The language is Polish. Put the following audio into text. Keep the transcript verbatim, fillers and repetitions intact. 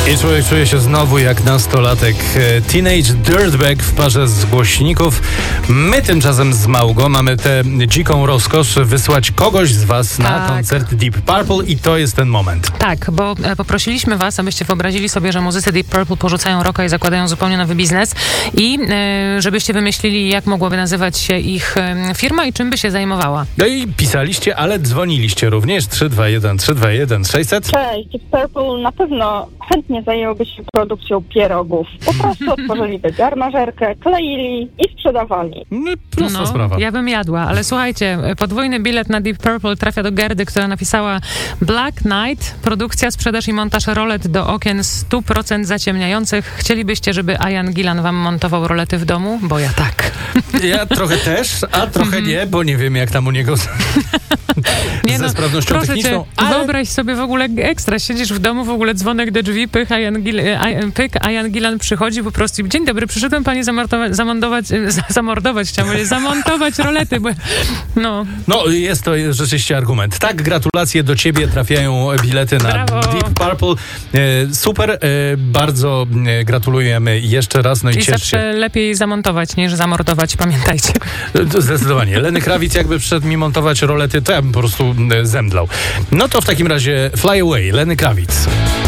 I człowiek czuje się znowu jak nastolatek. Teenage Dirtbag w parze z głośników. My tymczasem z Małgo mamy tę dziką rozkosz wysłać kogoś z was na Tak. koncert Deep Purple i to jest ten moment. Tak, bo e, poprosiliśmy was, abyście wyobrazili sobie, że muzycy Deep Purple porzucają rocka i zakładają zupełnie nowy biznes i e, żebyście wymyślili, jak mogłaby nazywać się ich e, firma i czym by się zajmowała. No i pisaliście, ale dzwoniliście również. trzy dwa jeden trzy dwa jeden sześćset. Cześć, Deep Purple na pewno chętnie zajęłoby się produkcją pierogów. Po prostu otworzyliby garmażerkę, kleili i sprzedawali. No, prosta No, sprawa. ja bym jadła, ale słuchajcie, podwójny bilet na Deep Purple trafia do Gerdy, która napisała Black Knight, produkcja, sprzedaż i montaż rolet do okien sto procent zaciemniających. Chcielibyście, żeby Ian Gillan wam montował rolety w domu? Bo ja tak. Ja trochę też, a trochę nie, bo nie wiem jak tam u niego z, Nie ze no, sprawnością proszę techniczną. cię, Ale... wyobraź sobie w ogóle ekstra. Siedzisz w domu, w ogóle dzwonek do drzwi, pych, Ian Gillan, pyk, Ian Gillan przychodzi po prostu i dzień dobry, przyszedłem pani zamordować, zamontować, zamordować, chciałam powiedzieć, zamontować rolety, bo no. No, jest to rzeczywiście argument. Tak, gratulacje do ciebie, trafiają bilety na Brawo. Deep Purple. E, super, e, bardzo e, gratulujemy jeszcze raz, no i, I ciesz zawsze się. lepiej zamontować niż zamordować, pamiętajcie. E, Zdecydowanie. Lenny Kravitz jakby przyszedł mi montować rolety, to ja bym po prostu e, zemdlał. No to w takim razie Fly Away, Lenny Kravitz.